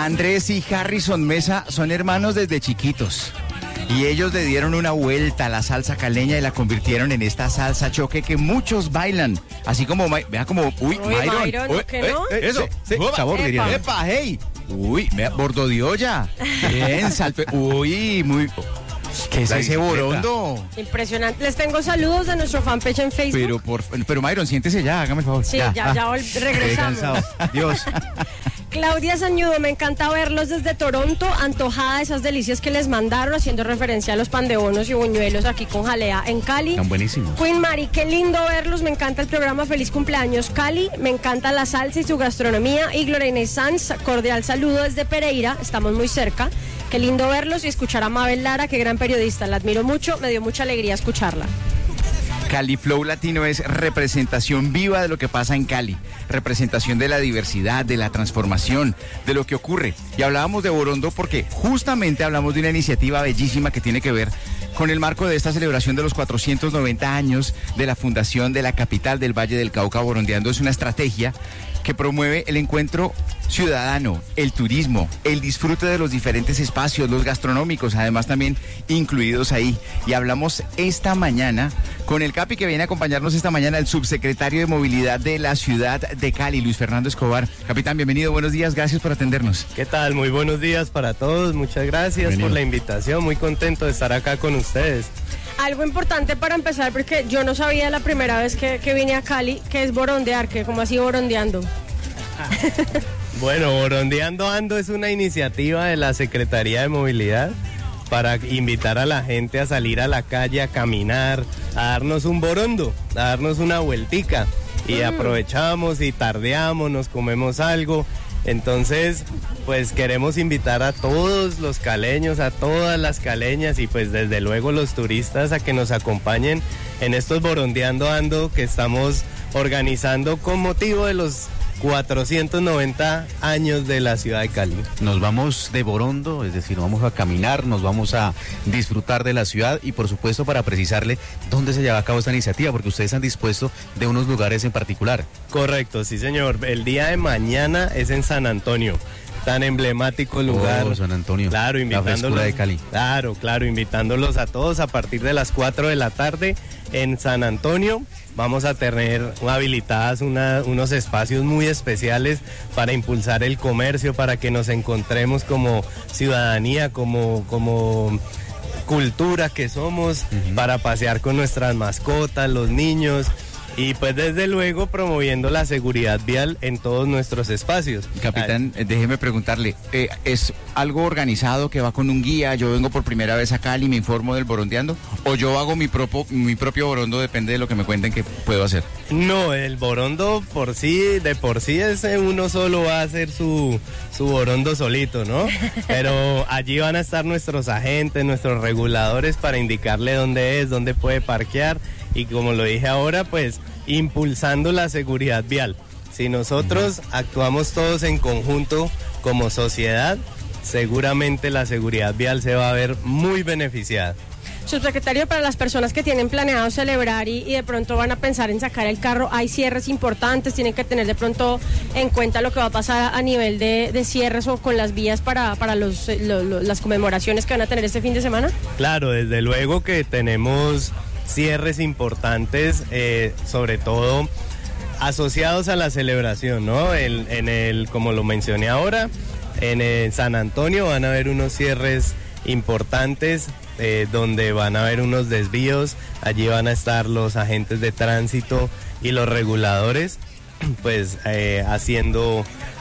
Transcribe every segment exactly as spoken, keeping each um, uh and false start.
Andrés y Harrison Mesa son hermanos desde chiquitos. Y ellos le dieron una vuelta a la salsa caleña y la convirtieron en esta salsa choque que muchos bailan. Así como, vea como, uy, uy Myron. Myron, Uy, ¿qué eh, no? eh, eso, sí, sabor diría. Epa, hey. Uy, vea, bordo de olla. Bien, salpe. Uy, muy... ¿Qué es ese borondo? Impresionante. Les tengo saludos de nuestro fanpage en Facebook. Pero, por, pero Myron, siéntese ya, hágame el favor. Sí, ya, ya, ah, ya vol- regresamos. Dios. Claudia Sañudo, me encanta verlos desde Toronto, antojada de esas delicias que les mandaron, haciendo referencia a los pan de bonos y buñuelos aquí con jalea en Cali. Están buenísimos. Queen Mari, qué lindo verlos, me encanta el programa, feliz cumpleaños Cali, me encanta la salsa y su gastronomía. Y Glorena Sanz, cordial saludo desde Pereira, estamos muy cerca. Qué lindo verlos y escuchar a Mabel Lara, qué gran periodista, la admiro mucho, me dio mucha alegría escucharla. Cali Flow Latino es representación viva de lo que pasa en Cali, representación de la diversidad, de la transformación, de lo que ocurre. Y hablábamos de Borondo porque justamente hablamos de una iniciativa bellísima que tiene que ver con el marco de esta celebración de los cuatrocientos noventa años de la fundación de la capital del Valle del Cauca. Borondeando es una estrategia que promueve el encuentro ciudadano, el turismo, el disfrute de los diferentes espacios, los gastronómicos, además también incluidos ahí. Y hablamos esta mañana con el Capi que viene a acompañarnos esta mañana, el subsecretario de Movilidad de la ciudad de Cali, Luis Fernando Escobar. Capitán, bienvenido, buenos días, gracias por atendernos. ¿Qué tal? Muy buenos días para todos, muchas gracias bienvenido por la invitación, muy contento de estar acá con ustedes. Algo importante para empezar, porque yo no sabía la primera vez que, que vine a Cali, que es borondear, que como así borondeando. Bueno, Borondeando Ando es una iniciativa de la Secretaría de Movilidad para invitar a la gente a salir a la calle, a caminar, a darnos un borondo, a darnos una vueltica. Y mm. aprovechamos y tardeamos, nos comemos algo. Entonces, pues queremos invitar a todos los caleños, a todas las caleñas y pues desde luego los turistas a que nos acompañen en estos Borondeando Ando que estamos organizando con motivo de los cuatrocientos noventa años de la ciudad de Cali. Nos vamos de Borondo, es decir, nos vamos a caminar, nos vamos a disfrutar de la ciudad y por supuesto para precisarle dónde se lleva a cabo esta iniciativa, porque ustedes han dispuesto de unos lugares en particular. Correcto, sí señor. El día de mañana es en San Antonio. Tan emblemático lugar. Oh, San Antonio. Claro, invitándolos. La de Cali. Claro, claro, invitándolos a todos a partir de las cuatro de la tarde en San Antonio. Vamos a tener habilitadas una, unos espacios muy especiales para impulsar el comercio, para que nos encontremos como ciudadanía, como, como cultura que somos, uh-huh. para pasear con nuestras mascotas, los niños. Y pues desde luego promoviendo la seguridad vial en todos nuestros espacios. Capitán, Ay. déjeme preguntarle, eh, ¿es algo organizado que va con un guía? Yo vengo por primera vez a Cali y me informo del borondeando, o yo hago mi propio, mi propio borondo, depende de lo que me cuenten que puedo hacer. No, el borondo por sí, de por sí ese uno solo va a hacer su, su borondo solito, ¿no? Pero allí van a estar nuestros agentes, nuestros reguladores para indicarle dónde es, dónde puede parquear. Y como lo dije ahora, pues impulsando la seguridad vial. Si nosotros actuamos todos en conjunto como sociedad, seguramente la seguridad vial se va a ver muy beneficiada. Subsecretario, para las personas que tienen planeado celebrar y, y de pronto van a pensar en sacar el carro, hay cierres importantes, tienen que tener de pronto en cuenta lo que va a pasar a nivel de, de cierres o con las vías para, para los, lo, lo, las conmemoraciones que van a tener este fin de semana. Claro, desde luego que tenemos cierres importantes, eh, sobre todo asociados a la celebración, ¿no? El, en el, como lo mencioné ahora, en el San Antonio van a haber unos cierres importantes eh, donde van a haber unos desvíos, allí van a estar los agentes de tránsito y los reguladores, pues eh, haciendo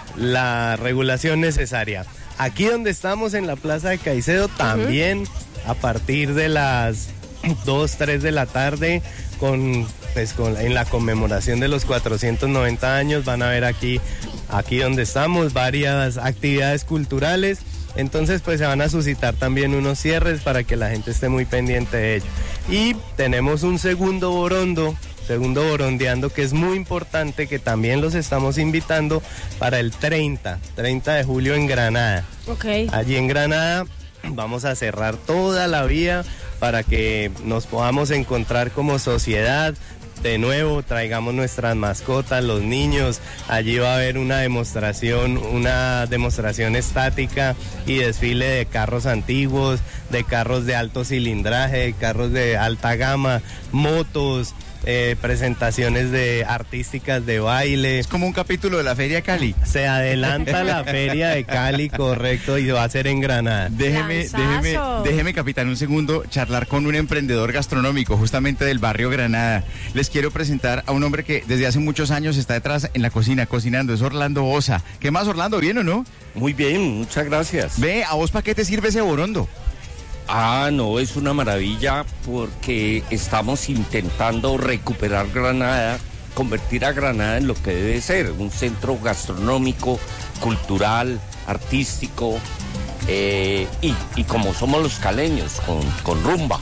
la regulación necesaria. Aquí donde estamos en la Plaza de Caicedo también uh-huh. a partir de las dos, tres de la tarde con, pues, con, en la conmemoración de los cuatrocientos noventa años van a ver aquí, aquí donde estamos varias actividades culturales, entonces pues se van a suscitar también unos cierres para que la gente esté muy pendiente de ello. Y tenemos un segundo borondo, segundo borondeando que es muy importante, que también los estamos invitando para el treinta de julio en Granada. Okay. Allí en Granada vamos a cerrar toda la vía para que nos podamos encontrar como sociedad, de nuevo, traigamos nuestras mascotas, los niños. Allí va a haber una demostración, una demostración estática y desfile de carros antiguos, de carros de alto cilindraje, de carros de alta gama, motos, eh, presentaciones de artísticas de baile. Es como un capítulo de la Feria Cali. Se adelanta la Feria de Cali, correcto, y va a ser en Granada. Déjeme, déjeme, déjeme, capitán, un segundo, charlar con un emprendedor gastronómico justamente del barrio Granada. Les quiero presentar a un hombre que desde hace muchos años está detrás en la cocina, cocinando. Es Orlando Osa. ¿Qué más, Orlando? ¿Bien o no? Muy bien, muchas gracias. Ve, ¿a vos para qué te sirve ese borondo? Ah, no, es una maravilla porque estamos intentando recuperar Granada, convertir a Granada en lo que debe ser, un centro gastronómico, cultural, artístico, eh, y, y como somos los caleños, con, con rumba.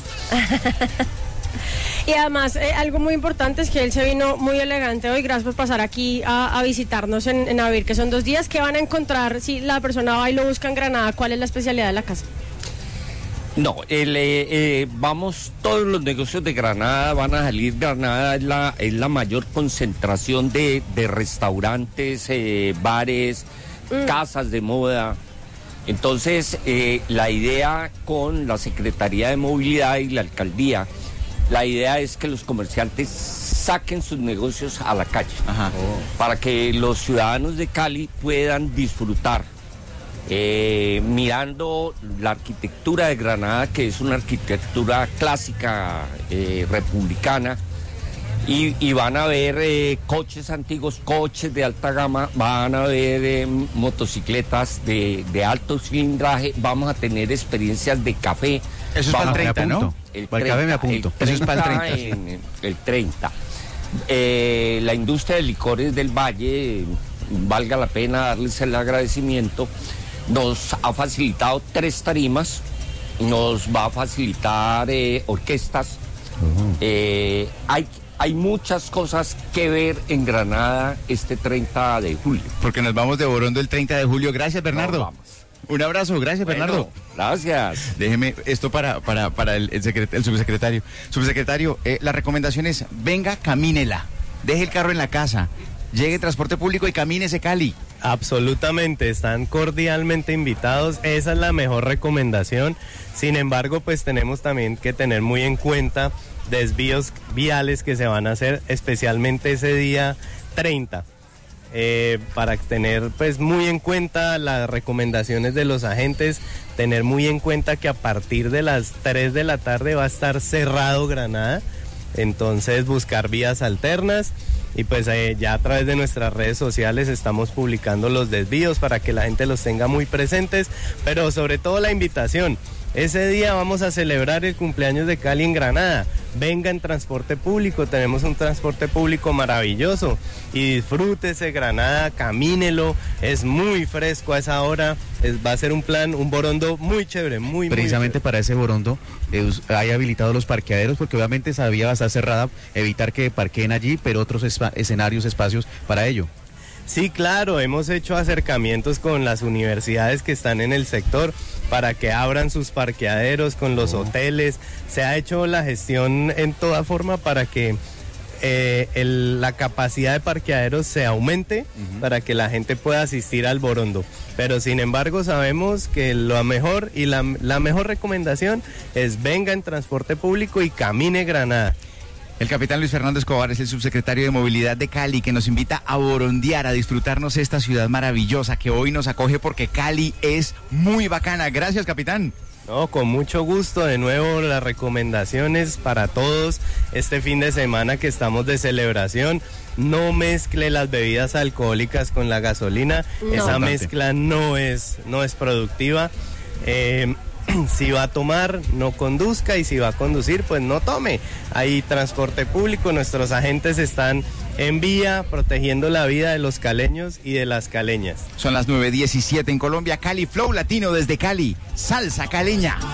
Y además, eh, algo muy importante es que él se vino muy elegante hoy. Gracias por pasar aquí a, a visitarnos en, en Avir, que son dos días. ¿Qué van a encontrar si la persona va y lo busca en Granada? ¿Cuál es la especialidad de la casa? No, el, eh, eh, vamos, todos los negocios de Granada van a salir. Granada es la, es la mayor concentración de, de restaurantes, eh, bares, mm. casas de moda. Entonces, eh, la idea con la Secretaría de Movilidad y la Alcaldía, la idea es que los comerciantes saquen sus negocios a la calle. Ajá. Oh. Para que los ciudadanos de Cali puedan disfrutar. Eh, mirando la arquitectura de Granada, que es una arquitectura clásica eh, republicana, y, y van a ver eh, coches antiguos, coches de alta gama, van a ver eh, motocicletas de, de alto cilindraje, vamos a tener experiencias de café. Eso es para el treinta, ¿no? El para el café me apunto. El Eso es para el treinta. En, el treinta. Eh, la industria de licores del Valle, valga la pena darles el agradecimiento, nos ha facilitado tres tarimas, nos va a facilitar eh, orquestas. Uh-huh. eh, hay, hay muchas cosas que ver en Granada este treinta de julio. Porque nos vamos de Borondo el treinta de julio. Gracias, Bernardo. No, vamos. Un abrazo, gracias, bueno, Bernardo. Gracias. Déjeme esto para, para, para el, el, secret, el subsecretario. Subsecretario, eh, la recomendación es, venga, camínela, deje el carro en la casa, llegue transporte público y camínese Cali. Absolutamente, están cordialmente invitados, esa es la mejor recomendación. Sin embargo, pues tenemos también que tener muy en cuenta desvíos viales que se van a hacer, especialmente ese día treinta. Eh, para tener pues muy en cuenta las recomendaciones de los agentes, tener muy en cuenta que a partir de las tres de la tarde va a estar cerrado Granada, entonces buscar vías alternas. Y pues eh, ya a través de nuestras redes sociales estamos publicando los desvíos para que la gente los tenga muy presentes, pero sobre todo la invitación. Ese día vamos a celebrar el cumpleaños de Cali en Granada. Venga en transporte público, tenemos un transporte público maravilloso y disfrútese Granada, camínelo, es muy fresco a esa hora, es, va a ser un plan, un borondo muy chévere, muy Precisamente muy para ese borondo eh, hay habilitados los parqueaderos porque obviamente esa vía va a estar cerrada, evitar que parqueen allí, pero otros espa- escenarios, espacios para ello. Sí, claro, hemos hecho acercamientos con las universidades que están en el sector para que abran sus parqueaderos con los oh. hoteles. Se ha hecho la gestión en toda forma para que eh, el, la capacidad de parqueaderos se aumente, uh-huh. para que la gente pueda asistir al borondo. Pero sin embargo sabemos que lo mejor y la, la mejor recomendación es venga en transporte público y camine Granada. El capitán Luis Fernando Escobar es el subsecretario de Movilidad de Cali, que nos invita a borondear, a disfrutarnos esta ciudad maravillosa que hoy nos acoge porque Cali es muy bacana. Gracias, capitán. No, con mucho gusto. De nuevo, las recomendaciones para todos este fin de semana que estamos de celebración. No mezcle las bebidas alcohólicas con la gasolina. No. Esa mezcla no es, no es productiva. Eh, Si va a tomar, no conduzca, y si va a conducir, pues no tome. Hay transporte público, nuestros agentes están en vía protegiendo la vida de los caleños y de las caleñas. Son las nueve diecisiete en Colombia. Cali Flow Latino desde Cali, salsa caleña.